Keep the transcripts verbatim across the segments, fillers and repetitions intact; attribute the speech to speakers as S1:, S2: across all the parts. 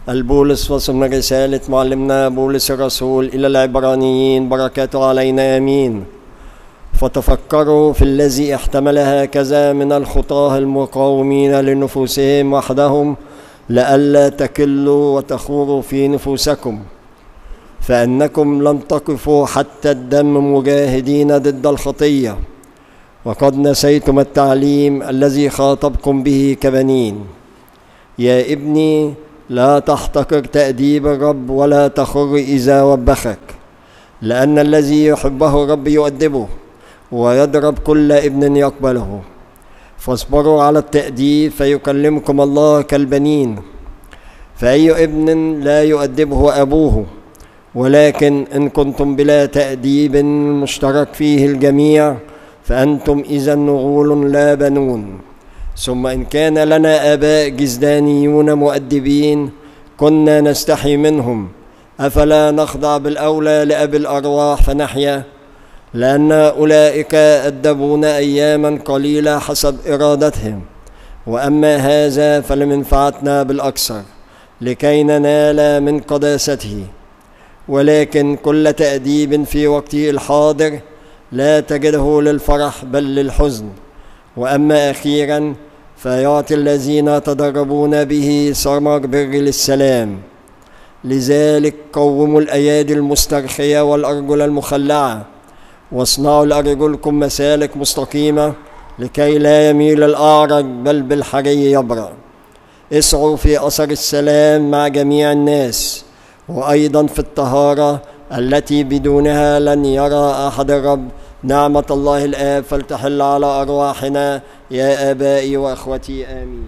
S1: البولس وصل من رسالة معلمنا بولس الرسول إلى العبرانيين، بركاته علينا آمين. فتفكروا في الذي احتمل هكذا من الخطاه المقاومين لنفوسهم وحدهم، لئلا تكلوا وتخوروا في نفوسكم، فإنكم لم تقفوا حتى الدم مجاهدين ضد الخطية، وقد نسيتم التعليم الذي خاطبكم به كبنين. يا ابني، لا تحتقر تأديب الرب ولا تخر إذا وبخك، لأن الذي يحبه الرب يؤدبه ويضرب كل ابن يقبله. فاصبروا على التأديب فيكلمكم الله كالبنين. فأي ابن لا يؤدبه أبوه، ولكن إن كنتم بلا تأديب مشترك فيه الجميع فأنتم إذا نغول لا بنون. ثم إن كان لنا آباء جزدانيون مؤدبين كنا نستحي منهم، أفلا نخضع بالأولى لأبي الأرواح فنحيا؟ لأن أولئك أدبونا أياما قليلة حسب إرادتهم، وأما هذا فلمنفعتنا بالأكثر لكي ننال من قداسته. ولكن كل تأديب في وقته الحاضر لا تجده للفرح بل للحزن، وأما أخيرا فيعطي الذين تدربون به ثمر بر للسلام. لذلك قوموا الأيادي المسترخية والأرجل المخلعة، واصنعوا لأرجلكم مسالك مستقيمة لكي لا يميل الأعرج بل بالحري يبرأ. اسعوا في أثر السلام مع جميع الناس، وأيضا في الطهارة التي بدونها لن يرى أحد الرب. نعمة الله الآب فلتحل على أرواحنا يا آبائي وأخوتي آمين.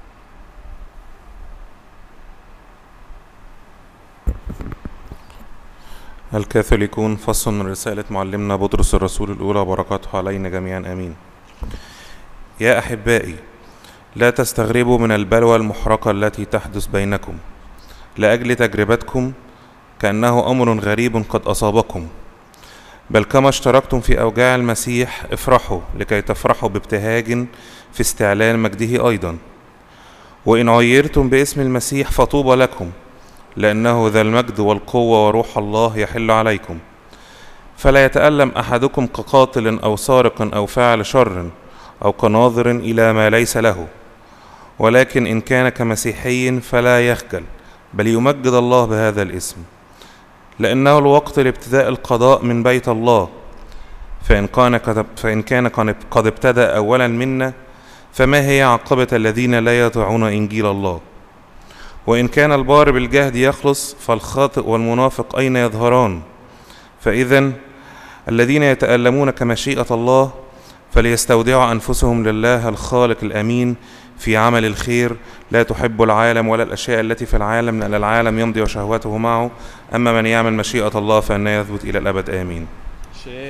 S2: الكاثوليكون، فصل من رسالة معلمنا بطرس الرسول الأولى، بركاته علينا جميعا آمين. يا أحبائي، لا تستغربوا من البلوى المحرقة التي تحدث بينكم لأجل تجربتكم كأنه أمر غريب قد أصابكم، بل كما اشتركتم في أوجاع المسيح افرحوا لكي تفرحوا بابتهاج في استعلان مجده أيضا. وإن عيرتم باسم المسيح فطوبى لكم، لأنه ذا المجد والقوة وروح الله يحل عليكم. فلا يتألم أحدكم كقاتل أو سارق أو فاعل شر أو كناظر إلى ما ليس له، ولكن إن كان كمسيحي فلا يخجل بل يمجد الله بهذا الاسم، لأنه الوقت لابتداء القضاء من بيت الله. فإن كان فإن كان قد ابتدأ أولا منا، فما هي عاقبة الذين لا يطيعون إنجيل الله؟ وإن كان البار بالجهد يخلص، فالخاطئ والمنافق أين يظهران؟ فإذن الذين يتألمون كمشيئة الله فليستودعوا أنفسهم لله الخالق الأمين في عمل الخير، لا تحب العالم ولا الأشياء التي في العالم، لأن العالم يمضي وشهوته معه، أما من يعمل مشيئة الله فإنه يثبت إلى الأبد آمين.